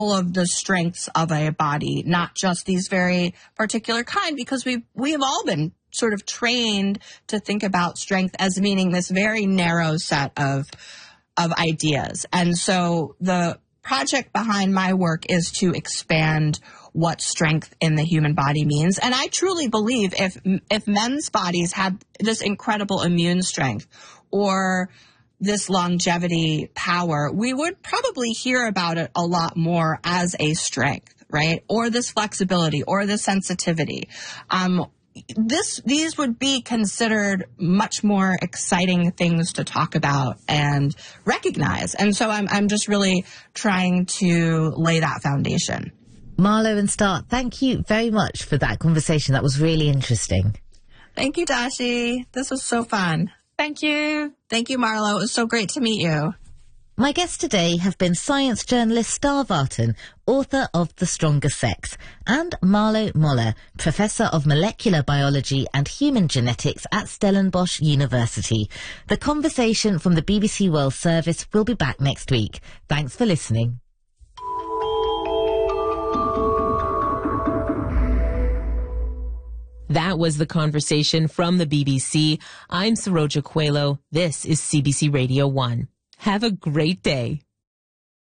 of the strengths of a body, not just these very particular kind, because we have all been sort of trained to think about strength as meaning this very narrow set of ideas. And so the project behind my work is to expand what strength in the human body means. And I truly believe if men's bodies had this incredible immune strength or this longevity power, we would probably hear about it a lot more as a strength, right? Or this flexibility or this sensitivity. These would be considered much more exciting things to talk about and recognize. And so I'm just really trying to lay that foundation. Marlo and Star, thank you very much for that conversation. That was really interesting. Thank you, Dashi. This was so fun. Thank you. Thank you, Marlo. It was so great to meet you. My guests today have been science journalist Star Vartan, author of The Stronger Sex, and Marlo Moller, Professor of Molecular Biology and Human Genetics at Stellenbosch University. The conversation from the BBC World Service will be back next week. Thanks for listening. That was the conversation from the BBC. I'm Saroja Coelho. This is CBC Radio 1. Have a great day.